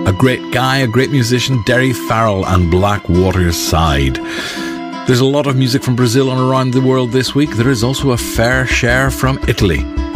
A great guy, a great musician, Derry Farrell and Blackwater's Side. There's a lot of music from Brazil and around the world this week. There is also a fair share from Italy.